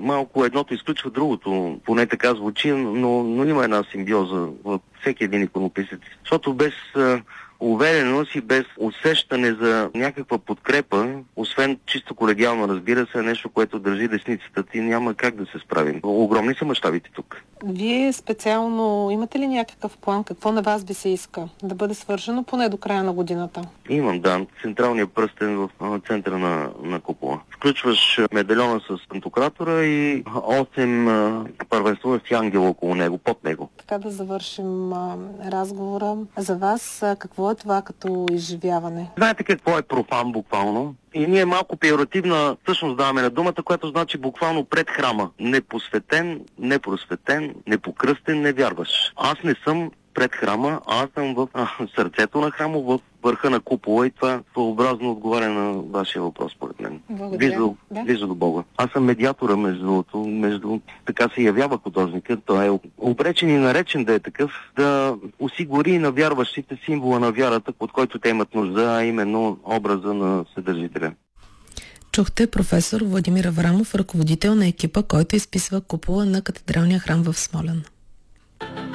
малко едното изключва другото, поне така звучи, но има една симбиоза във всеки един иконописец. Защото без увереност и без усещане за някаква подкрепа, освен чисто колегиално, разбира се, нещо, което държи десницата ти, няма как да се справим. Огромни са мащабите тук. Вие специално имате ли някакъв план? Какво на вас би се иска да бъде свършено поне до края на годината? Имам, да. Централният пръстен в центъра на купола. Включваш медальона с пантократора и 8 първенствуващи ангела около него, под него. Така да завършим разговора. За вас какво е това като изживяване? Знаете какво е профан буквално? И ние малко пеоративна всъщност даваме на думата, която значи буквално пред храма. Непосветен, непросветен, непокръстен, невярващ. Аз не съм пред храма, аз съм в сърцето на храма, в върха на купола и това своеобразно отговаря на вашия въпрос, според мен. Близо до Бога. Аз съм медиатора между така се явява художникът. Той е обречен и наречен да е такъв, да осигури на вярващите символа на вярата, от който те имат нужда, а именно образа на Вседържителя. Чухте професор Владимир Аврамов, ръководител на екипа, който изписва купола на катедралния храм в Смолян.